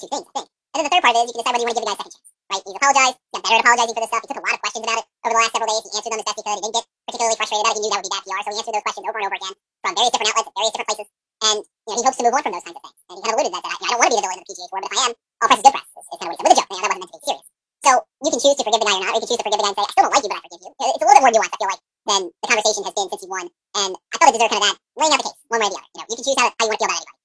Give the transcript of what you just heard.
two things, I think. And then the third part is you can decide whether you want to give the guy a second chance, right? He's apologized. He's got better at apologizing for this stuff. He took a lot of questions about it over the last several days. He answered them as best he could. He didn't get particularly frustrated about it. He knew that would be bad PR, so he answered those questions over and over again from various different outlets at various different places. And he hopes to move on from those kinds of things. And he kind of alluded that I don't want to be the villain of the PGA Tour, but if I am, all press is good press. Is kind of what he said with a joke. That wasn't meant to be serious. So you can choose to forgive the guy or not. Or you can choose to forgive the guy and say, I still don't like you, but I forgive you. It's a little bit more nuanced, I feel like, than the conversation has been since you won. And I felt it deserved kind of that laying out the case one way or the other. You can choose how you want to feel about anybody.